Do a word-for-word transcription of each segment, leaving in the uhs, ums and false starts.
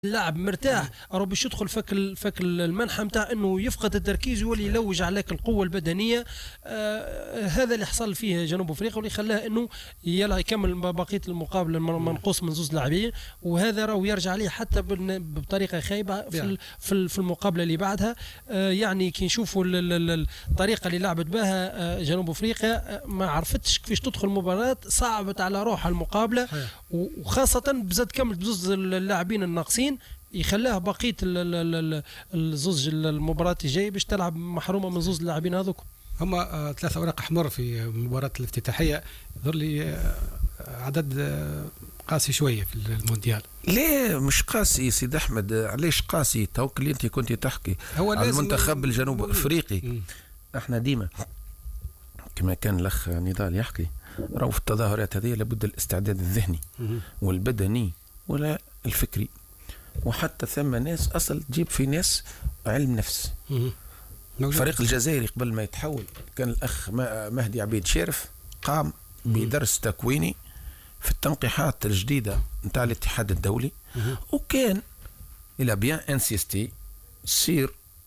اللاعب مرتاح راه باش يدخل فك فك المنحى نتاع انه يفقد التركيز ويولي يلوج عليك القوه البدنيه. آه هذا اللي حصل فيه جنوب افريقيا واللي خلاه انه يلا يكمل بقيه المقابله المنقوص من زوج لاعبين، وهذا راه يرجع عليه حتى بطريقه خايبه في في المقابله اللي بعدها. آه يعني كي نشوفوا الطريقه اللي لعبت بها جنوب افريقيا ما عرفتش كيفاش تدخل المباراه، صعبت على روحها المقابله، وخاصه بزاد كملت بزوج اللاعبين الناقصين يخلاه بقيه الزوج المباراه الجايه باش تلعب محرومه من زوج اللاعبين هذوك. هما آه ثلاثة أوراق أحمر في المباراة الافتتاحية، يظهر لي آه عدد آه قاسي شوية في المونديال. ليه مش قاسي سيد أحمد؟ علاش قاسي؟ توك اللي أنت كنت تحكي هو على المنتخب الجنوب أفريقي. احنا ديما كما كان الأخ نضال يحكي، راهو في التظاهرات هذه لابد الاستعداد الذهني والبدني ولا الفكري، وحتى ثم ناس أصل تجيب في ناس علم نفس. فريق الجزائري قبل ما يتحول كان الأخ مهدي عبيد شارف قام بدرس تكويني في التنقيحات الجديدة نتاع الاتحاد الدولي، وكان إلى بيان انسيستي سير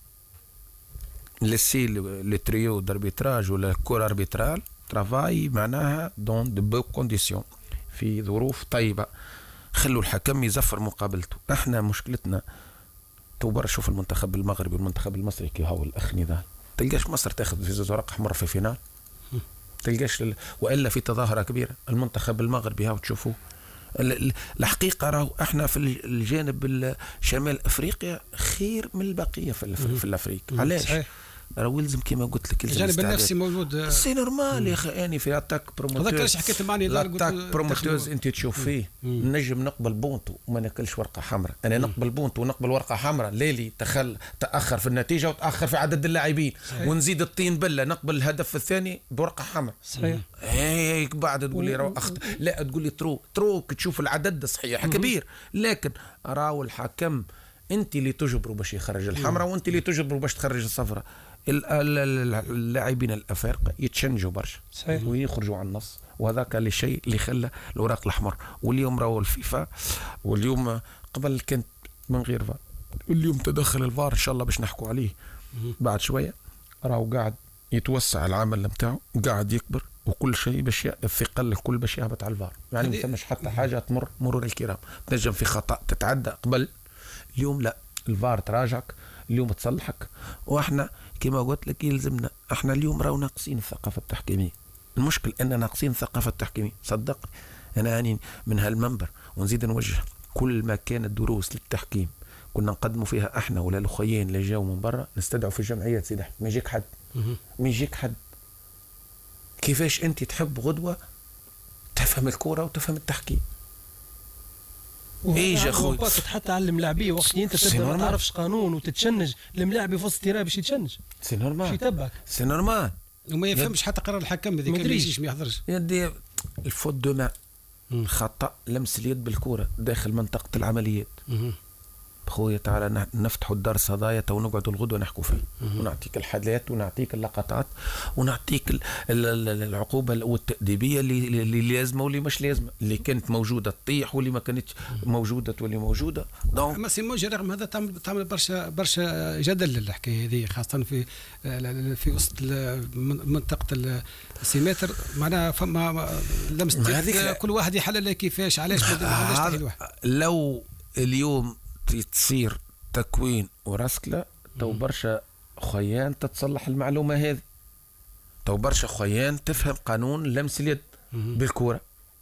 لسي لي تريو داربيتراج ولا كور اربيترال ترافاي معناها دون دو بو كونديسيون، في ظروف طيبة، خلوا الحكم يزفر مقابلته. احنا مشكلتنا توبر شوف المنتخب المغربي والمنتخب المصري كي هو الاخ نضال، تلقاش مصر تاخذ في زوج ورق احمر في فينال، تلقاش ل... والا في تظاهره كبيره. المنتخب المغربي هاو تشوفوا الحقيقه راهو احنا في الجانب شمال افريقيا خير من البقيه في, في الافريق. علاش؟ راه يلزم كيما قلت لك الجانب النفسي موجود، سي نورمال يا اخي. يعني في اتاك بروموتوز هذاك علاش حكيت معني الاتاك بروموتوز انت تشوف فيه نجم نقبل بونتو وما ناكلش ورقه حمراء. انا نقبل بونتو ونقبل ورقه حمراء، ليلي تخل تاخر في النتيجه وتاخر في عدد اللاعبين، ونزيد الطين بله نقبل الهدف الثاني بورقه حمراء. صحيح هيك بعد تقول لي راهو أخت... لا تقول لي ترو ترو تشوف العدد صحيح كبير، لكن راهو الحكم انت اللي تجبروا باش يخرج الحمراء وانت اللي تجبروا باش تخرج الصفراء. اللاعبين الافارقه يتشنجوا برشا ويخرجوا عن النص، وهذاك الشيء اللي خلى الاوراق الاحمر. واليوم راهو الفيفا، واليوم قبل كانت من غير فار، اليوم تدخل الفار ان شاء الله باش نحكوا عليه بعد شويه. راهو قاعد يتوسع العمل نتاعو وقاعد يكبر، وكل شيء باش الثقل الكل باش يهبط على الفار. يعني ما ثمش حتى حاجه تمر مرور الكرام، تنجم في خطا تتعدى قبل، اليوم لا، الفار تراجعك اليوم تصلحك. واحنا كما قلت لك يلزمنا، احنا اليوم راهو ناقصين الثقافه التحكيميه. المشكل اننا ناقصين الثقافه التحكيميه، صدقني انا يعني من هالمنبر ونزيد نوجه كل ما كانت دروس للتحكيم كنا نقدموا فيها احنا ولا الاخوين اللي جاوا من برا، نستدعوا في الجمعيات سيدي ما يجيك حد ما يجيك حد. كيفاش انت تحب غدوه تفهم الكوره وتفهم التحكيم؟ ايش يا اخوي حتى تعلم لاعبيه وقت انت تبدا ما تعرفش قانون وتتشنج الملاعب في وسط التراب باش يتشنج، سي نورمال، باش يتبعك، سي نورمال، وما يفهمش حتى قرار الحكم هذيك ما يجيش ما يحضرش. يدي الفوت دو مان، خطا لمس اليد بالكوره داخل منطقه العمليات. خويا تعالى نفتحوا الدرس هذايا تو نقعدوا الغدوه نحكوا فيه، ونعطيك الحالات ونعطيك اللقطات ونعطيك العقوبه والتأديبيه اللي اللي لازمه واللي مش لازمه، اللي كانت موجوده تطيح واللي ما كانتش موجوده تولي موجوده. دونك ما سي موجه رغم هذا تعمل تعمل برشا برشا جدل الحكايه هذه، خاصه في في وسط منطقه السيمتر، معناها فما لمس كل واحد يحلل كيفاش علاش علاش واحد. لو اليوم تصير تكوين ورسكله تو برشا خيان تتصلح المعلومه هذه، تو برشا خيان تفهم قانون لمس اليد بالكوره،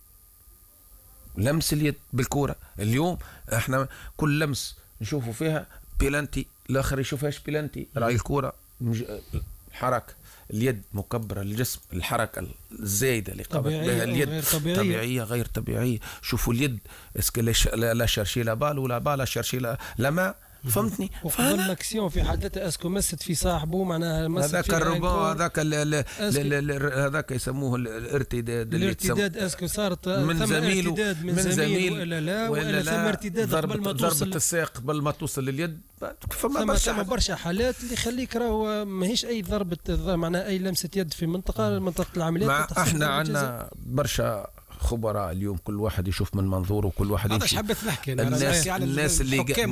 لمس اليد بالكوره. اليوم احنا كل لمس نشوفوا فيها بيلانتي، الاخر يشوفهاش بيلانتي. راي الكوره مج... الحركه اليد مكبره للجسم، الحركه الزايده اللي قبل بها اليد غير طبيعية. طبيعيه غير طبيعيه. شوفوا اليد اسكو لا شارشي لا بال ولا بال شارشي لا لا فهمتني. وقبل الاكسيون في حدث اسكو مست في صاحبه، معناها هذاك الربا هذاك هذاك يسموه الارتداد، الارتداد اسكو صارت من زميله من زميل ولا لا ولا ثم ارتداد قبل ما توصل ضربة الساق قبل ما توصل لليد. فما برشا برشا حالات اللي يخليك راهو ماهيش اي ضربه، معناها اي لمسه يد في منطقه منطقه العمليات. احنا عندنا برشا خبراء اليوم كل واحد يشوف من منظوره وكل واحد هذا حبيت نحكي الناس الناس اللي